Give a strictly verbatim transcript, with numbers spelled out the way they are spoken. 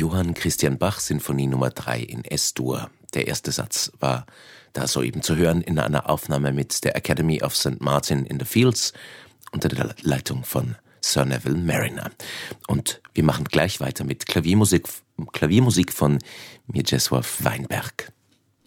Johann Christian Bach Sinfonie Nummer drei in Es-Dur. Der erste Satz war da soeben zu hören in einer Aufnahme mit der Academy of Saint Martin in the Fields unter der Leitung von Sir Neville Marriner. Und wir machen gleich weiter mit Klaviermusik, Klaviermusik von Mieczysław Weinberg.